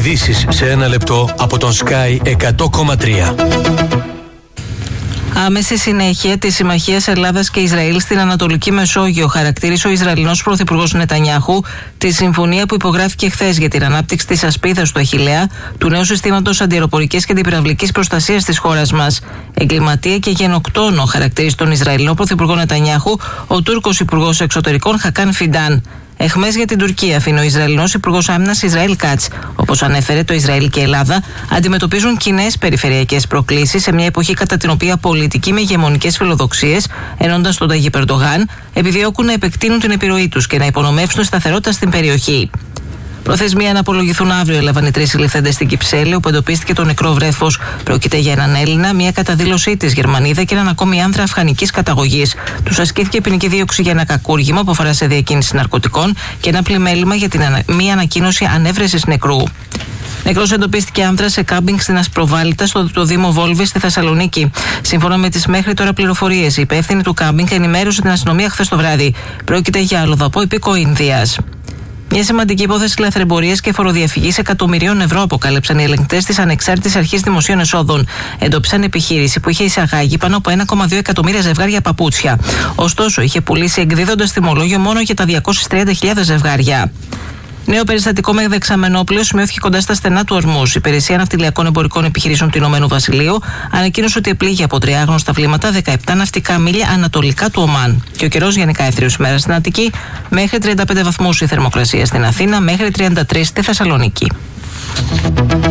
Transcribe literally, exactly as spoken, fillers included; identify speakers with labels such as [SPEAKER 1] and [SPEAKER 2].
[SPEAKER 1] Ειδήσεις σε ένα λεπτό από τον Sky εκατό κόμμα τρία.
[SPEAKER 2] Άμεση συνέχεια της συμμαχίας Ελλάδας και Ισραήλ στην Ανατολική Μεσόγειο χαρακτήρισε ο Ισραηλινός Πρωθυπουργός Νετανιάχου τη συμφωνία που υπογράφηκε χθες για την ανάπτυξη της ασπίδας του Αχιλλέα, του νέου συστήματος αντιαεροπορικής και αντιπυραυλικής προστασίας της χώρας μας. Εγκληματία και γενοκτόνο χαρακτήρισε τον Ισραηλινό Πρωθυπουργό Νετανιάχου ο Τούρκος Υπουργός Εξωτερικών Χακάν Φιντάν. Εχμές για την Τουρκία αφήνει ο Ισραηλινός Υπουργός Άμυνας Ισραήλ Κάτς. Όπως ανέφερε, το Ισραήλ και η Ελλάδα αντιμετωπίζουν κοινές περιφερειακές προκλήσεις σε μια εποχή κατά την οποία πολιτικοί με ηγεμονικές φιλοδοξίες, ενώντας τον Ταγιπ Ερντογάν, επιδιώκουν να επεκτείνουν την επιρροή τους και να υπονομεύσουν σταθερότητα στην περιοχή. Προθεσμία να απολογηθούν αύριο έλαβαν οι τρεις συλληφθέντες στην Κυψέλη, όπου εντοπίστηκε το νεκρό βρέφος. Πρόκειται για έναν Έλληνα, μια καταδήλωσή της Γερμανίδα και έναν ακόμη άνδρα αφγανικής καταγωγής. Τους ασκήθηκε ποινική δίωξη για ένα κακούργημα που αφορά σε διακίνηση ναρκωτικών και ένα πλημέλημα για την ανα... μία ανακοίνωση ανέβρεσης νεκρού. Νεκρός εντοπίστηκε άνδρας σε κάμπινγκ στην Ασπροβάλιτα στο το Δήμο Βόλβη στη Θεσσαλονίκη. Σύμφωνα με τις μέχρι τώρα πληροφορίες, η υπεύθυνη του κάμπινγκ ενημέρωσε την αστυνομία χθες το βράδυ. Πρόκειται για αλλοδαπό υπήκοο Ινδίας. Μια σημαντική υπόθεση λαθρεμπορίας και φοροδιαφυγής εκατομμυρίων ευρώ αποκάλυψαν οι ελεγκτές της Ανεξάρτητης Αρχής Δημοσίων Εσόδων. Εντόπισαν επιχείρηση που είχε εισαγάγει πάνω από ένα κόμμα δύο εκατομμύρια ζευγάρια παπούτσια. Ωστόσο, είχε πουλήσει εκδίδοντας τιμολόγιο μόνο για τα διακόσιες τριάντα χιλιάδες ζευγάρια. Νέο περιστατικό με δεξαμενόπλαιο σημειώθηκε κοντά στα στενά του Ορμούς. Η Υπηρεσία Ναυτιλιακών Εμπορικών Επιχειρήσεων του Ηνωμένου Βασιλείου ανακοίνωσε ότι επλήγει από τρία άγνωστα βλήματα δεκαεπτά ναυτικά μίλια ανατολικά του Ομάν. Και ο καιρός γενικά εύθριος ημέρα στην Αττική, μέχρι τριάντα πέντε βαθμούς η θερμοκρασία στην Αθήνα, μέχρι τριάντα τρεις στη Θεσσαλονίκη.